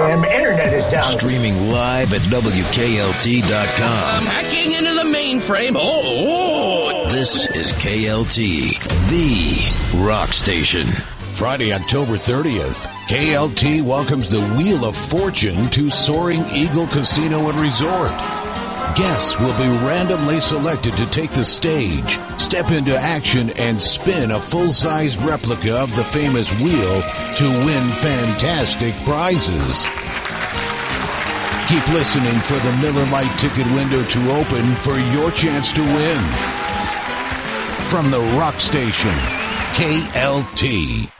damn internet is down. Streaming live at WKLT.com. I'm hacking into the mainframe. Oh. This is KLT, the rock station. Friday, October 30th, KLT welcomes the Wheel of Fortune to Soaring Eagle Casino and Resort. Guests will be randomly selected to take the stage, step into action, and spin a full-sized replica of the famous wheel to win fantastic prizes. Keep listening for the Miller Lite ticket window to open for your chance to win. From the Rock Station, KLT.